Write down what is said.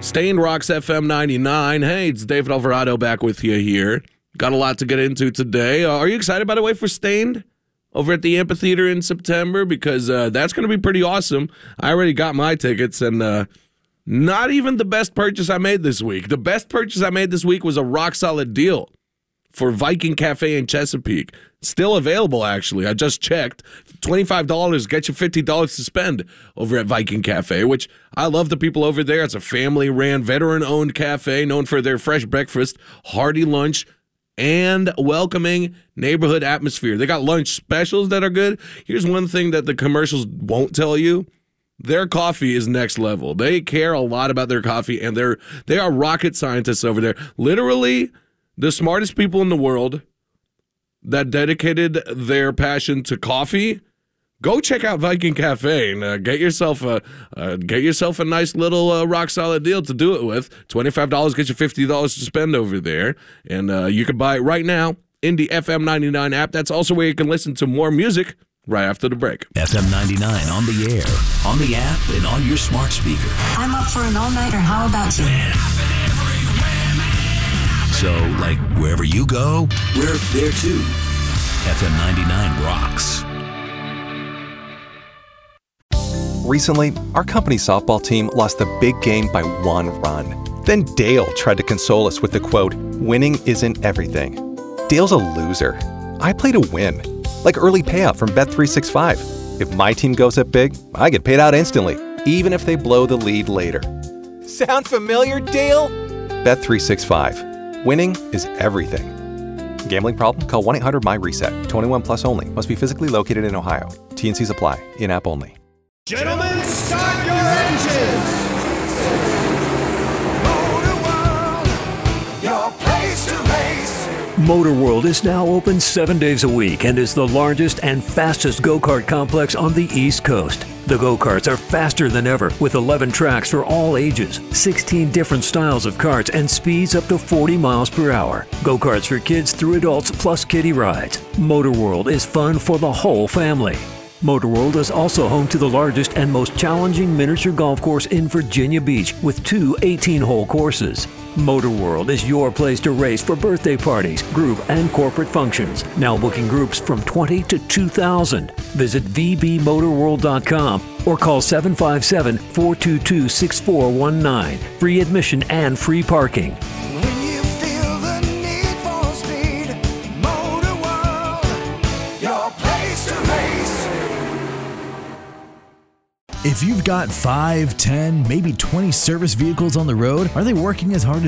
Stained Rocks FM 99. Hey, it's David Alvarado back with you here. Got a lot to get into today. Are you excited, by the way, for Stained over at the amphitheater in September? Because that's going to be pretty awesome. I already got my tickets, and not even the best purchase I made this week. The best purchase I made this week was a rock-solid deal for Viking Cafe in Chesapeake. Still available, actually. I just checked. $25 gets you $50 to spend over at Viking Cafe, which I love the people over there. It's a family-ran, veteran-owned cafe known for their fresh breakfast, hearty lunch, and welcoming neighborhood atmosphere. They got lunch specials that are good. Here's one thing that the commercials won't tell you. Their coffee is next level. They care a lot about their coffee, and they are rocket scientists over there. Literally, the smartest people in the world that dedicated their passion to coffee. Go check out Viking Cafe and get yourself a nice little rock solid deal to do it with. $25 gets you $50 to spend over there, and you can buy it right now in the FM 99 app. That's also where you can listen to more music right after the break. FM 99 on the air, on the app, and on your smart speaker. I'm up for an all-nighter. How about you? So, like, wherever you go, we're there too. FM 99 rocks. Recently, our company softball team lost the big game by 1 run. Then Dale tried to console us with the quote, "Winning isn't everything." Dale's a loser. I play to win. Like early payout from Bet365. If my team goes up big, I get paid out instantly, even if they blow the lead later. Sound familiar, Dale? Bet365. Winning is everything. Gambling problem? Call 1-800-MY-RESET. 21 plus only. Must be physically located in Ohio. T&Cs apply. In-app only. Gentlemen, start your engines! Motor World, your place to race. Motor World is now open 7 days a week and is the largest and fastest go-kart complex on the East Coast. The go-karts are faster than ever with 11 tracks for all ages, 16 different styles of karts, and speeds up to 40 miles per hour. Go-karts for kids through adults plus kiddie rides. Motor World is fun for the whole family. Motor World is also home to the largest and most challenging miniature golf course in Virginia Beach with 2 18-hole courses. Motor World is your place to race for birthday parties, group, and corporate functions. Now booking groups from 20 to 2,000. Visit vbmotorworld.com or call 757-422-6419. Free admission and free parking. When you feel the need for speed, Motor World, your place to race. If you've got 5, 10, maybe 20 service vehicles on the road, are they working as hard as